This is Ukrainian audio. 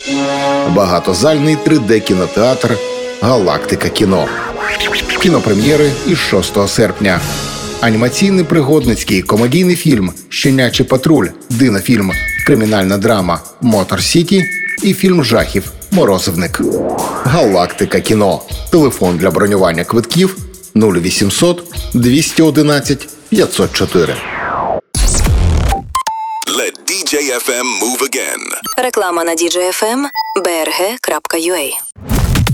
Багатозальний 3D-кінотеатр «Галактика кіно». Кінопрем'єри із 6 серпня. Анімаційний пригодницький комедійний фільм «Щенячий патруль», динофільм, кримінальна драма «Мотор Сіті» і фільм жахів «Морозивник». «Галактика кіно». Телефон для бронювання квитків 0800 211 504. Let DJ FM move again. Реклама на DJ FM, brg.ua.